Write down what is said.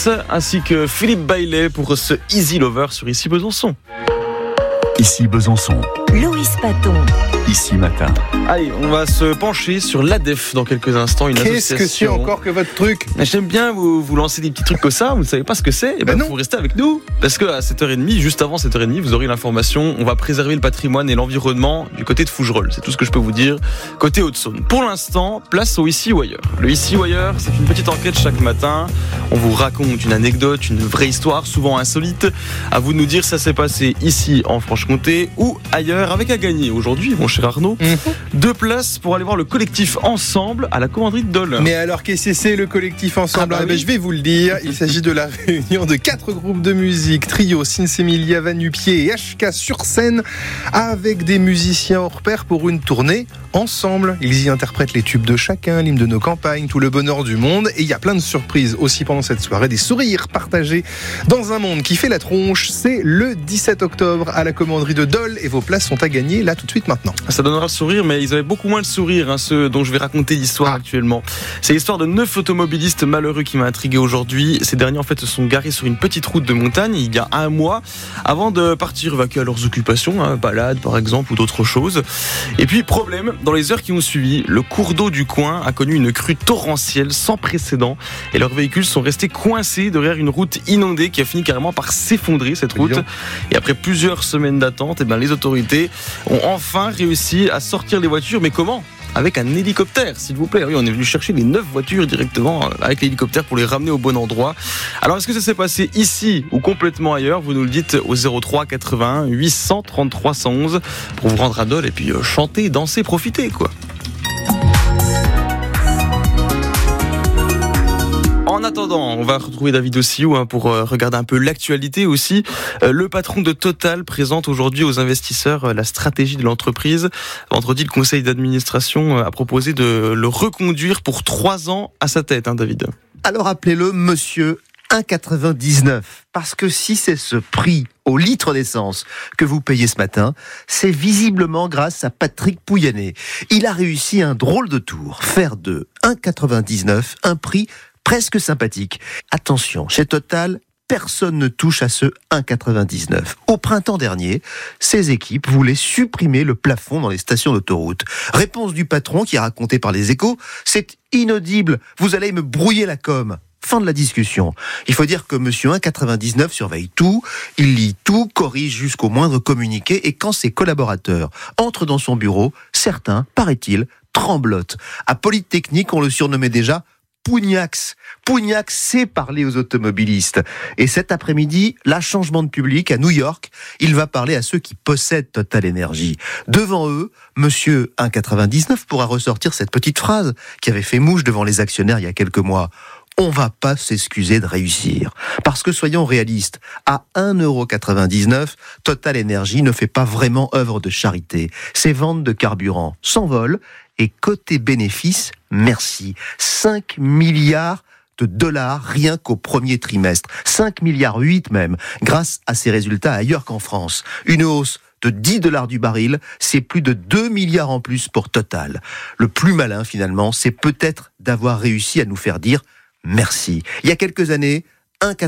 Loïs ainsi que Philippe Bailey pour ce Easy Lover sur Ici Besançon. Ici Besançon. Loïs Paton. Ici Matin. Allez, on va se pencher sur l'ADEF dans quelques instants. Qu'est-ce que c'est encore que votre truc ? J'aime bien vous lancer des petits trucs comme ça, vous ne savez pas ce que c'est, non. Vous restez avec nous, parce qu'à 7h30, juste avant 7h30, vous aurez l'information, on va préserver le patrimoine et l'environnement du côté de Fougerolles, c'est tout ce que je peux vous dire, côté Haute-Saône. Pour l'instant, place au Ici ou Ailleurs. Le Ici ou Ailleurs, c'est une petite enquête chaque matin, on vous raconte une anecdote, une vraie histoire, souvent insolite, à vous de nous dire ça s'est passé ici en Franche-Comté ou ailleurs, avec à gagner aujourd'hui, mon cher Arnaud, 2 places pour aller voir le collectif Ensemble à la commanderie de Dole. Mais alors, qu'est-ce que c'est le collectif Ensemble ? Oui. Je vais vous le dire, il s'agit de la réunion de 4 groupes de musique, Trio, Sinsemilia, Vanupier et HK sur scène, avec des musiciens hors pair pour une tournée ensemble. Ils y interprètent les tubes de chacun, l'hymne de nos campagnes, tout le bonheur du monde, et il y a plein de surprises aussi pendant cette soirée, des sourires partagés dans un monde qui fait la tronche. C'est le 17 octobre à la commanderie de Dole, et vos places sont à gagner là tout de suite maintenant. Ça donnera le sourire, mais ils avaient beaucoup moins le sourire, ceux dont je vais raconter l'histoire actuellement. C'est l'histoire de 9 automobilistes malheureux qui m'a intrigué aujourd'hui. Ces derniers, en fait, se sont garés sur une petite route de montagne il y a un mois, avant de partir vaquer à leurs occupations, balade par exemple ou d'autres choses. Et puis, problème, dans les heures qui ont suivi, le cours d'eau du coin a connu une crue torrentielle sans précédent et leurs véhicules sont restés coincés derrière une route inondée qui a fini carrément par s'effondrer, cette route. Et après plusieurs semaines d'attente, les autorités ont enfin réussi à sortir les voitures. Mais comment ? Avec un hélicoptère, s'il vous plaît. Oui, on est venu chercher les 9 voitures directement avec l'hélicoptère pour les ramener au bon endroit. Alors, est-ce que ça s'est passé ici ou complètement ailleurs ? Vous nous le dites au 03 81 833 111 pour vous rendre à Dole et puis chanter, danser, profiter, quoi. En attendant, on va retrouver David Ossiou pour regarder un peu l'actualité aussi. Le patron de Total présente aujourd'hui aux investisseurs la stratégie de l'entreprise. Vendredi, le conseil d'administration a proposé de le reconduire pour 3 ans à sa tête, David. Alors appelez-le monsieur 1,99. Parce que si c'est ce prix au litre d'essence que vous payez ce matin, c'est visiblement grâce à Patrick Pouyanné. Il a réussi un drôle de tour. Faire de 1,99 un prix presque sympathique. Attention, chez Total, personne ne touche à ce 1,99. Au printemps dernier, ses équipes voulaient supprimer le plafond dans les stations d'autoroute. Réponse du patron qui est racontée par les Échos, c'est inaudible, vous allez me brouiller la com. Fin de la discussion. Il faut dire que monsieur 1,99 surveille tout, il lit tout, corrige jusqu'au moindre communiqué, et quand ses collaborateurs entrent dans son bureau, certains, paraît-il, tremblotent. À Polytechnique, on le surnommait déjà Pougnax. Pougnax sait parler aux automobilistes. Et cet après-midi, là, changement de public à New York, il va parler à ceux qui possèdent Total Energy. Devant eux, monsieur 1,99 pourra ressortir cette petite phrase qui avait fait mouche devant les actionnaires il y a quelques mois. On va pas s'excuser de réussir. Parce que soyons réalistes, à 1,99€, Total Energy ne fait pas vraiment œuvre de charité. Ses ventes de carburant s'envolent et côté bénéfice, merci. 5 milliards de dollars rien qu'au premier trimestre. 5,8 milliards même, grâce à ces résultats ailleurs qu'en France. Une hausse de $10 du baril, c'est plus de 2 milliards en plus pour Total. Le plus malin finalement, c'est peut-être d'avoir réussi à nous faire dire merci. Il y a quelques années,